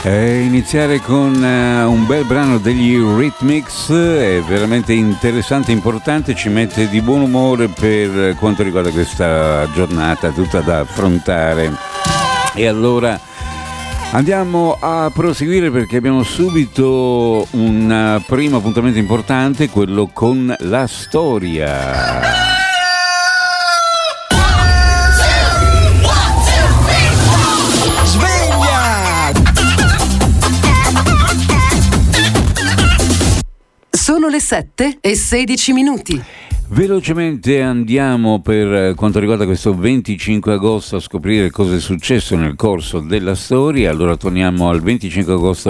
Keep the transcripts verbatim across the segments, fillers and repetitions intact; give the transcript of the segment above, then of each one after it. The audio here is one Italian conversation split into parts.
E iniziare con uh, un bel brano degli Eurythmics è veramente interessante, importante, ci mette di buon umore per quanto riguarda questa giornata tutta da affrontare. E allora andiamo a proseguire perché abbiamo subito un primo appuntamento importante, quello con la storia. Sono le sette e sedici minuti. Velocemente andiamo per quanto riguarda questo venticinque agosto a scoprire cosa è successo nel corso della storia. Allora torniamo al venticinque agosto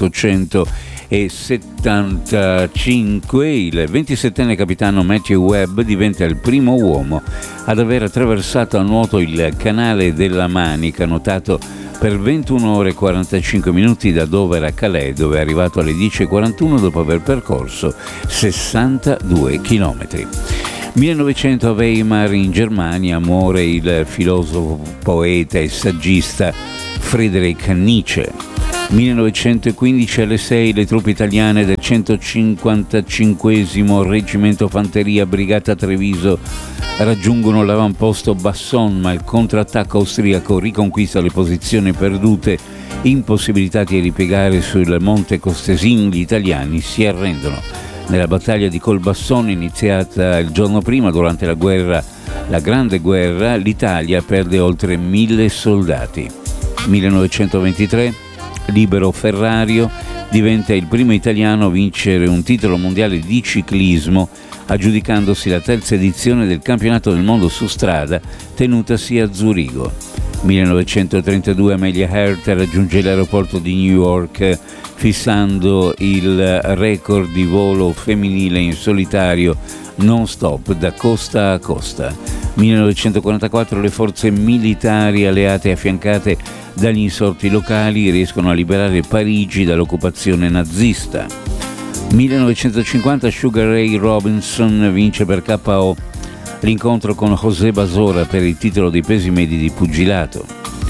milleottocentosettantacinque. Il ventisettenne capitano Matthew Webb diventa il primo uomo ad aver attraversato a nuoto il canale della Manica, nuotato per ventuno ore e quarantacinque minuti da Dover a Calais, dove è arrivato alle dieci e quarantuno dopo aver percorso sessantadue chilometri. millenovecento a Weimar in Germania muore il filosofo, poeta e saggista Friedrich Nietzsche. millenovecentoquindici alle sei le truppe italiane del centocinquantacinquesimo Reggimento Fanteria Brigata Treviso raggiungono l'avamposto Basson, ma il contrattacco austriaco riconquista le posizioni perdute. Impossibilitati a ripiegare sul Monte Costesin, gli italiani si arrendono. Nella battaglia di Colbasson, iniziata il giorno prima durante la guerra, la Grande Guerra, l'Italia perde oltre mille soldati. millenovecentoventitré Libero Ferrario diventa il primo italiano a vincere un titolo mondiale di ciclismo, aggiudicandosi la terza edizione del campionato del mondo su strada tenutasi a Zurigo. millenovecentotrentadue Amelia Earhart raggiunge l'aeroporto di New York fissando il record di volo femminile in solitario non stop da costa a costa. millenovecentoquarantaquattro le forze militari alleate affiancate dagli insorti locali riescono a liberare Parigi dall'occupazione nazista. millenovecentocinquanta Sugar Ray Robinson vince per K O l'incontro con José Basora per il titolo dei pesi medi di pugilato.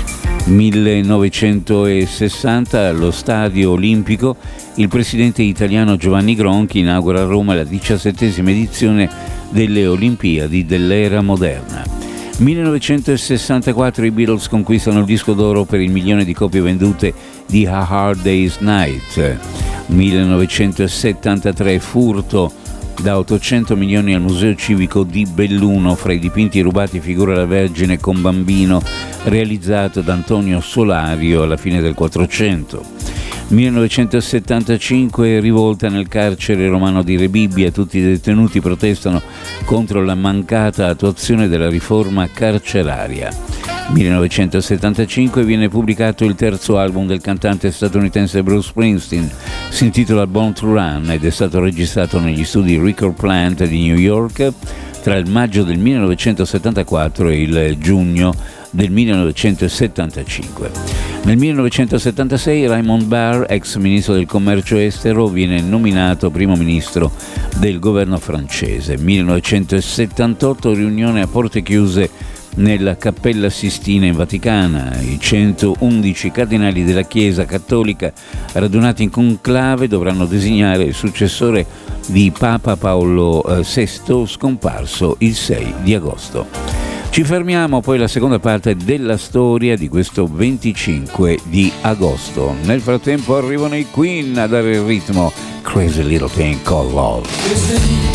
millenovecentosessanta allo Stadio Olimpico il presidente italiano Giovanni Gronchi inaugura a Roma la diciassettesima edizione delle Olimpiadi dell'era moderna. millenovecentosessantaquattro i Beatles conquistano il disco d'oro per il milione di copie vendute di A Hard Day's Night. millenovecentosettantatré furto da ottocento milioni al Museo Civico di Belluno. Fra i dipinti rubati figura la Vergine con bambino realizzato da Antonio Solario alla fine del Quattrocento. millenovecentosettantacinque rivolta nel carcere romano di Rebibbia. Tutti i detenuti protestano contro la mancata attuazione della riforma carceraria. millenovecentosettantacinque viene pubblicato il terzo album del cantante statunitense Bruce Springsteen, si intitola Born to Run ed è stato registrato negli studi Record Plant di New York tra il maggio del millenovecentosettantaquattro e il giugno del millenovecentosettantacinque. Nel millenovecentosettantasei Raymond Barre, ex ministro del commercio estero, viene nominato primo ministro del governo francese. millenovecentosettantotto riunione a porte chiuse nella Cappella Sistina in Vaticana. I centoundici cardinali della Chiesa Cattolica radunati in conclave dovranno designare il successore di Papa Paolo sesto, scomparso il sei di agosto. Ci fermiamo, poi la seconda parte della storia di questo venticinque di agosto. Nel frattempo arrivano i Queen a dare il ritmo. Crazy Little Thing Called Love.